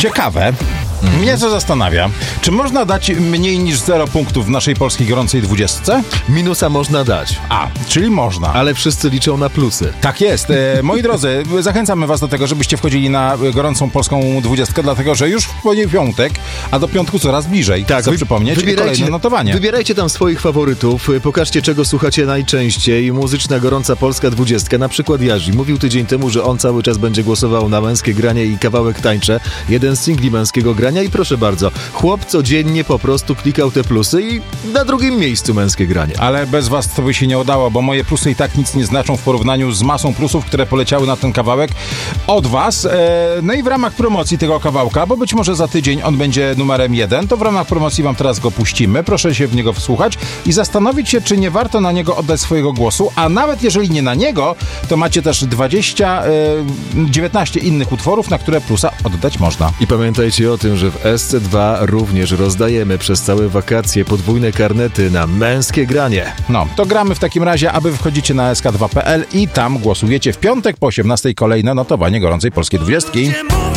Ciekawe. Mnie to zastanawia. Czy można dać mniej niż 0 punktów w naszej polskiej gorącej 20? Minusa można dać. Czyli można. Ale wszyscy liczą na plusy. Tak jest. Moi drodzy, zachęcamy was do tego, żebyście wchodzili na gorącą polską 20, dlatego że już w poniedziałek, a do piątku coraz bliżej. Tak, chcę przypomnieć kolejne notowanie. Wybierajcie tam swoich faworytów, pokażcie czego słuchacie najczęściej. Muzyczna gorąca polska 20, na przykład Jazi. Mówił tydzień temu, że on cały czas będzie głosował na Męskie Granie i Kawałek Tańczę. Jeden z singli Męskiego Grania i proszę bardzo, chłop codziennie po prostu klikał te plusy i na drugim miejscu Męskie Granie. Ale bez was to by się nie udało, bo moje plusy i tak nic nie znaczą w porównaniu z masą plusów, które poleciały na ten kawałek od was. No i w ramach promocji tego kawałka, bo być może za tydzień on będzie numerem 1, to w ramach promocji wam teraz go puścimy. Proszę się w niego wsłuchać i zastanowić się, czy nie warto na niego oddać swojego głosu, a nawet jeżeli nie na niego, to macie też 19 innych utworów, na które plusa oddać można. I pamiętajcie o tym, że w SC2 również rozdajemy przez całe wakacje podwójne karnety na Męskie Granie. No, to gramy w takim razie, aby wchodzicie na sk2.pl i tam głosujecie w piątek po 18 kolejne notowanie gorącej polskiej 20.